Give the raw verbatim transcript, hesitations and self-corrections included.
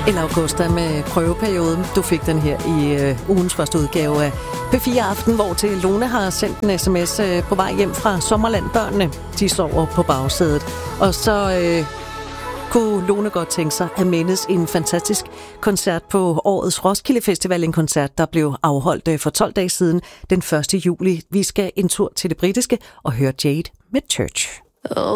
Eller Augusta med prøveperioden. Du fik den her i øh, ugens første udgave af P fire Aften, hvor til Lone har sendt en sms øh, på vej hjem fra Sommerland. Børnene, de sover på bagsædet. Og så øh, kunne Lone godt tænke sig at mindes en fantastisk koncert på årets Roskilde Festival. En koncert, der blev afholdt øh, for tolv dage siden, den første juli. Vi skal en tur til det britiske og høre Jade med Church.